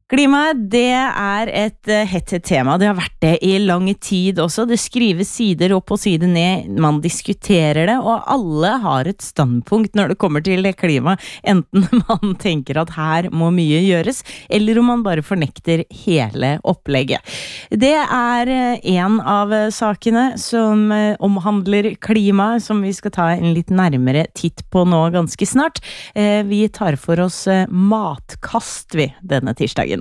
Klimaet, det et hett tema. Det har vært det I lang tid også. Det skrives sider opp og sider ned. Man diskuterer det, og alle har et standpunkt når det kommer til klima. Enten man tenker at her må mye gjøres, eller om man bare fornekter hele opplegget. Det en av sakene som omhandler klima, som vi skal ta en litt nærmere titt på nå ganske snart. Vi tar for oss matkast denne tirsdagen.